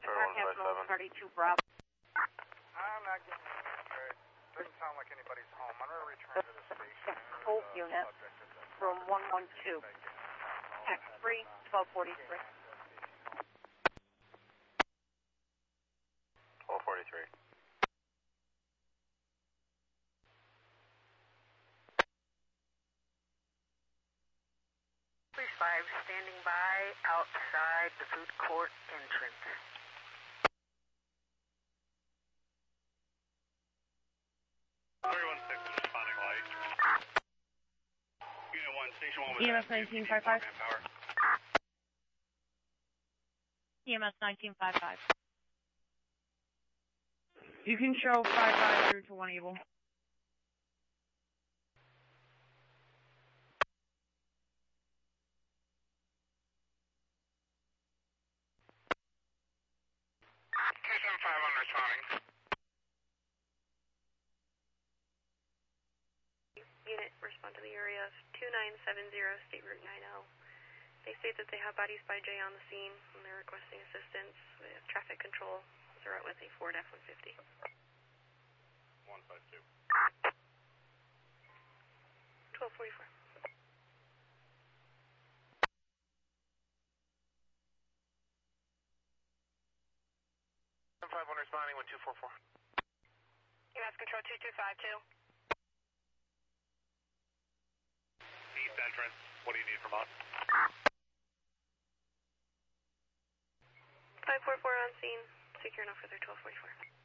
32 Bravo. I'm not getting it straight. Doesn't sound like anybody's home. I'm going to return to the station. Full unit from 112. X3, 1243. 1243. Police 5 standing by outside the food court entrance. EMS 1955. EMS 1955. You can show 55 through to 1 Able. Unit respond to the area of 2970 State Route 90. They state that they have bodies by J on the scene and they're requesting assistance. They have traffic control. They're out with a Ford F-150. 152. 1244. 51 responding, 1244. EMS Control 2252. East entrance. What do you need from us? 544 on scene. Secure enough for their 1244.